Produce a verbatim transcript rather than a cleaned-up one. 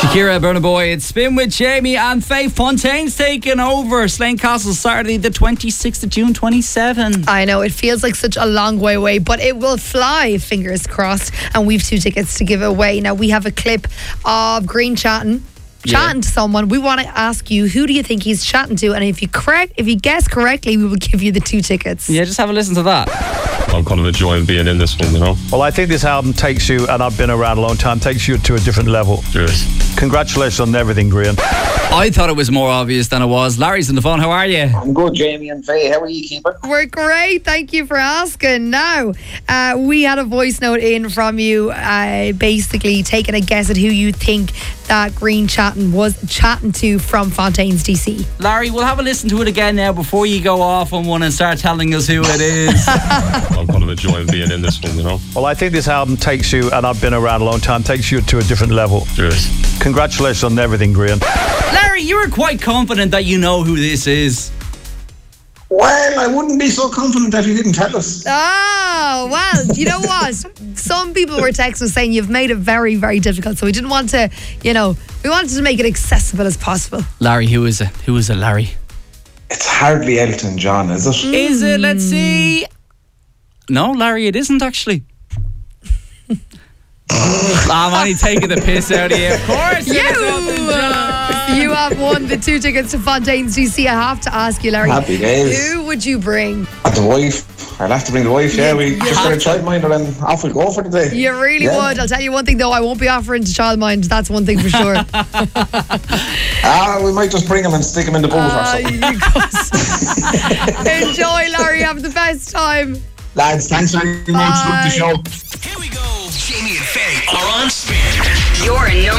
Shakira, Burna Boy, it's Spin with Jamie and Faye. Fontaine's taking over Slane Castle Saturday the twenty-sixth of June twenty-seven. I know, it feels like such a long way away, but it will fly, fingers crossed. And we've two tickets to give away. Now, we have a clip of Green chatting. Chatting yeah. to someone. We want to ask you, who do you think he's chatting to? And if you correct, if you guess correctly, we will give you the two tickets. Yeah, just have a listen to that. I'm kind of enjoying being in this one, you know. Well, I think this album takes you, and I've been around a long time, takes you to a different level. Cheers. Congratulations on everything, Green. I thought it was more obvious than it was. Larry's on the phone. How are you? I'm good, Jamie and Faye. How are you keeping? We're great. Thank you for asking. Now, uh, we had a voice note in from you, uh, basically taking a guess at who you think that Green chatting was chatting to from Fontaine's D C. Larry, we'll have a listen to it again now before you go off on one and start telling us who it is. I'm kind of enjoying being in this one, you know. Well, I think this album takes you, and I've been around a long time, takes you to a different level. Cheers. Congratulations on everything, Green. Larry, you were quite confident that you know who this is. Well, I wouldn't be so confident if you didn't tell us. Oh, well, you know what? Some people were texting saying you've made it very, very difficult. So we didn't want to, you know, we wanted to make it accessible as possible. Larry, who is it? Who is it, Larry? It's hardly Elton John, is it? Mm. Is it? Let's see. No, Larry, it isn't actually. I'm only taking the piss out of you. Of course, you, it's Elton John. You have won the two tickets to Fontaine's D C. I have to ask you, Larry. Happy days. Who would you bring? Uh, the wife. I'll have to bring the wife, yeah. We just got a childminder and off we go for the day. You really yeah. would. I'll tell you one thing though, I won't be offering to childmind. That's one thing for sure. Ah, uh, we might just bring him and stick him in the boot uh, or something. Enjoy, Larry. Have the best time. Lads, thanks very much. Love the show. Here we go. Jamie and Faye are on Spin. Your number